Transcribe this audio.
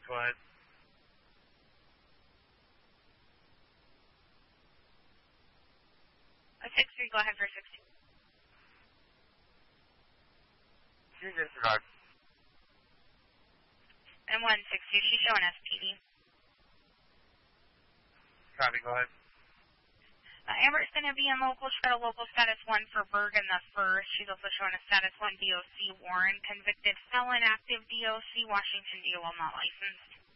Go ahead. A 6-3, go ahead for 6-2. She's disregard. And 162, she's showing SPD. Copy, go ahead. Amber's going to be in local. She's got a local status 1 for Bergen the 1st. She's also showing a status 1 DOC Warren. Convicted felon, active DOC, Washington DOL not licensed.